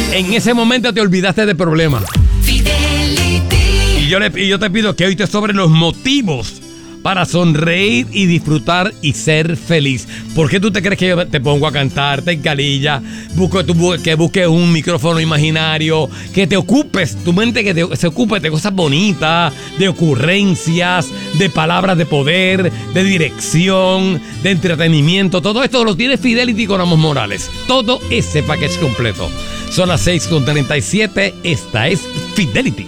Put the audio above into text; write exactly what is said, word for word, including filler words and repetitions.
En ese momento te olvidaste de problemas. Fidelity. Y yo, le, y yo te pido que hoy te sobren los motivos para sonreír y disfrutar y ser feliz. ¿Por qué tú te crees que yo te pongo a cantar, te encalilla, busco, tú, que busques un micrófono imaginario, que te ocupes, tu mente que te, se ocupe de cosas bonitas, de ocurrencias, de palabras de poder, de dirección, de entretenimiento? Todo esto lo tiene Fidelity con Amos Morales. Todo ese paquete completo. Son las seis con treinta y siete. Esta es Fidelity.